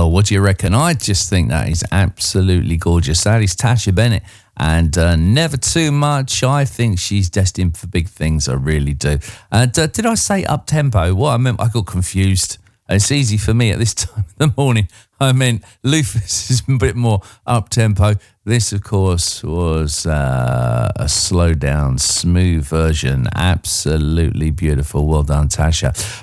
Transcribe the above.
what do you reckon? I just think that is absolutely gorgeous. That is Tasha Bennett, and Never Too Much. I think she's destined for big things, I really do. Did I say up-tempo? Well, I meant I got confused. It's easy for me at this time of the morning. I meant Lufus is a bit more up-tempo. This, of course, was a slow-down, smooth version. Absolutely beautiful. Well done, Tasha.